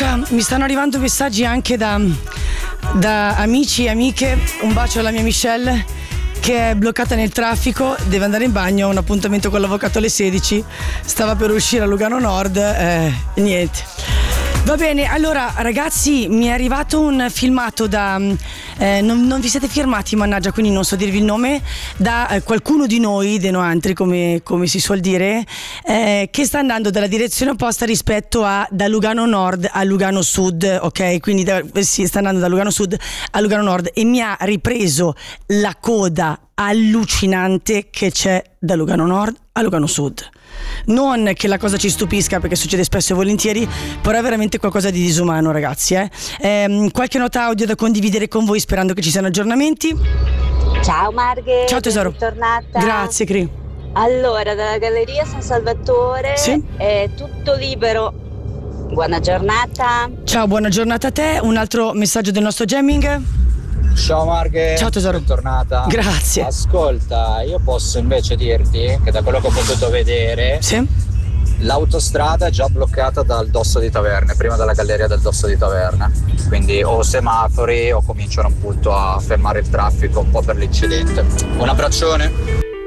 Luca, mi stanno arrivando messaggi anche da amici e amiche. Un bacio alla mia Michelle che è bloccata nel traffico, deve andare in bagno, ha un appuntamento con l'avvocato alle 16, stava per uscire a Lugano Nord, niente. Va bene, allora ragazzi, mi è arrivato un filmato da non vi siete firmati, mannaggia, quindi non so dirvi il nome, da qualcuno di noi, dei noantri come si suol dire, che sta andando dalla direzione opposta rispetto da Lugano Nord a Lugano Sud, ok? Quindi sta andando da Lugano Sud a Lugano Nord e mi ha ripreso la coda allucinante che c'è da Lugano Nord a Lugano Sud. Non che la cosa ci stupisca, perché succede spesso e volentieri, però è veramente qualcosa di disumano, ragazzi. Qualche nota audio da condividere con voi, sperando che ci siano aggiornamenti. Ciao Marghe, ciao tesoro, bentornata. Grazie Cri. Allora, dalla Galleria San Salvatore, sì? È tutto libero. Buona giornata. Ciao, buona giornata a te. Un altro messaggio del nostro jamming. Ciao Marghe, ciao tesoro, bentornata. Grazie. Ascolta, io posso invece dirti che da quello che ho potuto vedere, sì? L'autostrada è già bloccata dal Dosso di Taverne, prima della galleria del Dosso di Taverne, quindi o semafori o cominciano appunto a fermare il traffico un po' per l'incidente. Un abbraccione.